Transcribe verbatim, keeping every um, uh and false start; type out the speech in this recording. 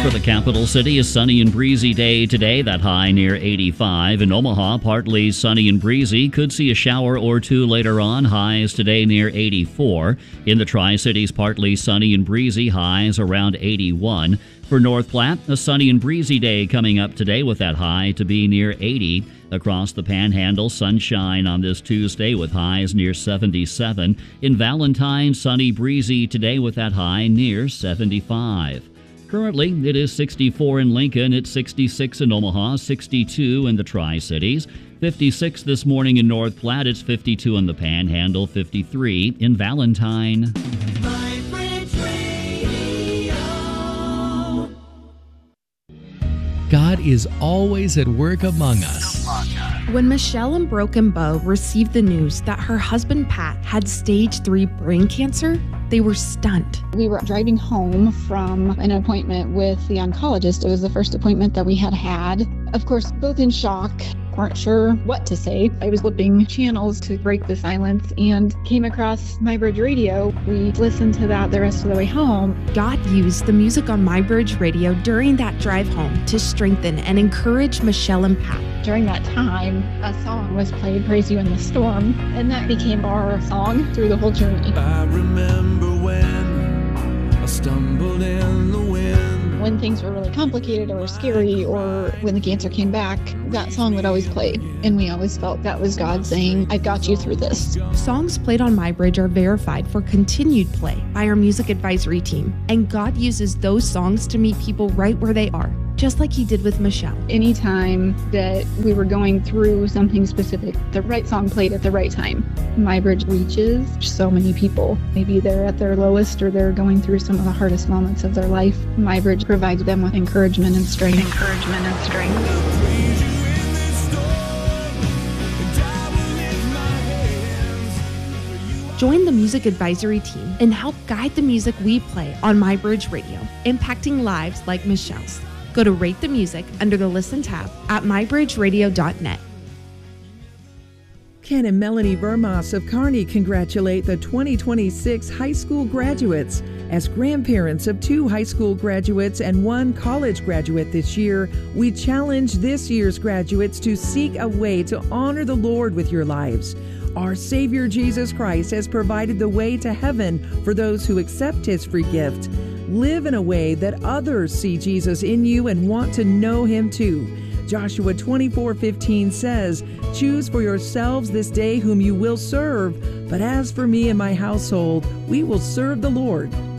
For the capital city, a sunny and breezy day today, that high near eighty-five. In Omaha, partly sunny and breezy. Could see a shower or two later on. Highs today near eighty-four. In the Tri-Cities, partly sunny and breezy. Highs around eighty-one. For North Platte, a sunny and breezy day coming up today with that high to be near eighty. Across the Panhandle, sunshine on this Tuesday with highs near seventy-seven. In Valentine, sunny breezy today with that high near seventy-five. Currently, it is sixty-four in Lincoln, it's sixty-six in Omaha, sixty-two in the Tri-Cities, fifty-six this morning in North Platte, it's fifty-two in the Panhandle, fifty-three in Valentine. God is always at work among us. When Michelle and Broken Bow received the news that her husband Pat had stage three brain cancer, they were stunned. We were driving home from an appointment with the oncologist. It was the first appointment that we had had. Of course, both in shock, weren't sure what to say. I was flipping channels to break the silence and came across MyBridge Radio. We listened to that the rest of the way home. God used the music on MyBridge Radio during that drive home to strengthen and encourage Michelle and Pat. During that time, a song was played, Praise You in the Storm, and that became our song through the whole journey. I remember when I stumbled in the wind. When things were really complicated or scary or when the cancer came back, that song would always play. And we always felt that was God saying, I've got you through this. Songs played on MyBridge are verified for continued play by our music advisory team. And God uses those songs to meet people right where they are, just like he did with Michelle. Anytime that we were going through something specific, the right song played at the right time. MyBridge reaches so many people. Maybe they're at their lowest or they're going through some of the hardest moments of their life. MyBridge provides them with encouragement and strength. Encouragement and strength. Join the music advisory team and help guide the music we play on MyBridge Radio, impacting lives like Michelle's. Go to Rate the Music under the Listen tab at my bridge radio dot net. Ken and Melanie Vermas of Kearney congratulate the twenty twenty-six high school graduates. As grandparents of two high school graduates and one college graduate this year, we challenge this year's graduates to seek a way to honor the Lord with your lives. Our Savior Jesus Christ has provided the way to heaven for those who accept His free gift. Live in a way that others see Jesus in you and want to know Him too. Joshua twenty-four fifteen says, "Choose for yourselves this day whom you will serve, but as for me and my household, we will serve the Lord."